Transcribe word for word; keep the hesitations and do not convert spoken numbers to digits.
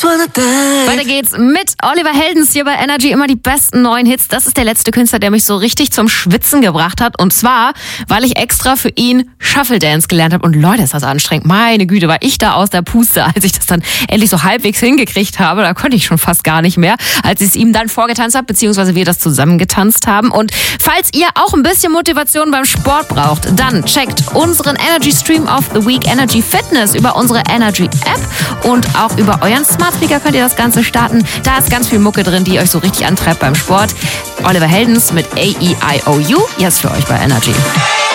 Weiter geht's mit Oliver Heldens hier bei Energy. Immer die besten neuen Hits. Das ist der letzte Künstler, der mich so richtig zum Schwitzen gebracht hat. Und zwar, weil ich extra für ihn Shuffle Dance gelernt habe. Und Leute, ist das anstrengend. Meine Güte, war ich da aus der Puste, als ich das dann endlich so halbwegs hingekriegt habe. Da konnte ich schon fast gar nicht mehr, als ich es ihm dann vorgetanzt habe, beziehungsweise wir das zusammen getanzt haben. Und falls ihr auch ein bisschen Motivation beim Sport braucht, dann checkt unseren Energy Stream of the Week Energy Fitness über unsere Energy App und auch über euren Smart Speaker könnt ihr das Ganze starten. Da ist ganz viel Mucke drin, die euch so richtig antreibt beim Sport. Oliver Heldens mit A E I O U, jetzt für euch bei Energy.